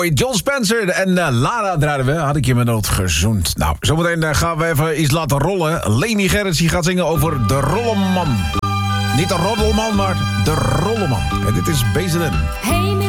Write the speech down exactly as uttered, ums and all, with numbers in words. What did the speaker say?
mooi. John Spencer en uh, Lara draaiden we. Had ik je met nood gezoend. Nou, zometeen uh, gaan we even iets laten rollen. Leni Gerrits die gaat zingen over de Rolleman. Niet de Roddelman, maar de Rolleman. En dit is B Z N. Hey,